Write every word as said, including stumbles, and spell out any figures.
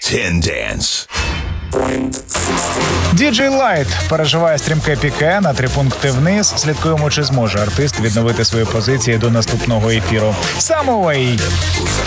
Ten Dance. Діджей Light переживає стрімке піке на три пункти вниз. Слідкуємо, чи зможе артист відновити свої позиції до наступного ефіру. Самовий!